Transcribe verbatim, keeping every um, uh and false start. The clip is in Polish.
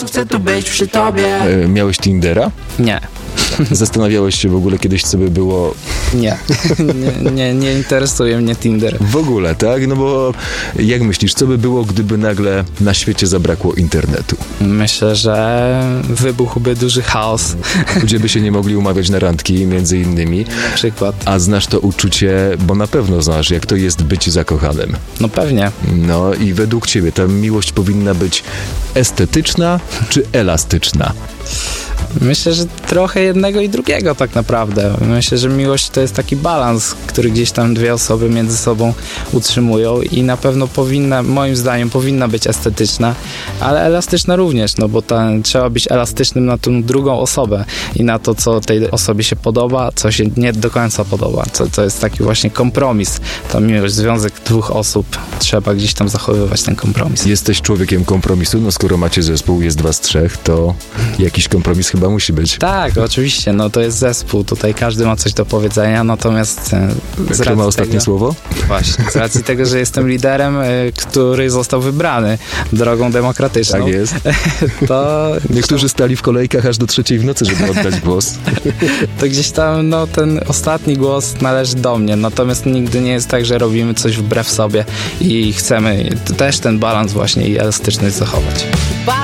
Chcę tu być przy tobie. E, miałeś Tindera? Nie. Zastanawiałeś się w ogóle kiedyś, co by było... Nie. nie, nie, nie interesuje mnie Tinder. W ogóle, tak? No bo jak myślisz, co by było, gdyby nagle na świecie zabrakło internetu? Myślę, że wybuchłby duży chaos. Ludzie by się nie mogli umawiać na randki, między innymi. Na przykład. A znasz to uczucie, bo na pewno znasz, jak to jest być zakochanym. No pewnie. No i według ciebie ta miłość powinna być estetyczna czy elastyczna? Myślę, że trochę jednego i drugiego tak naprawdę. Myślę, że miłość to jest taki balans, który gdzieś tam dwie osoby między sobą utrzymują i na pewno powinna, moim zdaniem, powinna być estetyczna, ale elastyczna również, no bo ta, trzeba być elastycznym na tą drugą osobę i na to, co tej osobie się podoba, co się nie do końca podoba. Co, to jest taki właśnie kompromis. Ta miłość, związek dwóch osób, trzeba gdzieś tam zachowywać ten kompromis. Jesteś człowiekiem kompromisu, no skoro macie zespół, jest was trzech, to jakiś kompromis chyba musi być. Tak, oczywiście, no to jest zespół, tutaj każdy ma coś do powiedzenia, natomiast e, z Kto ma ostatnie tego, słowo? Właśnie, z racji tego, że jestem liderem, e, który został wybrany drogą demokratyczną. Tak jest. To Niektórzy stali w kolejkach aż do trzeciej w nocy, żeby oddać głos. to gdzieś tam, no ten ostatni głos należy do mnie, natomiast nigdy nie jest tak, że robimy coś wbrew sobie i chcemy też ten balans właśnie i elastyczność zachować.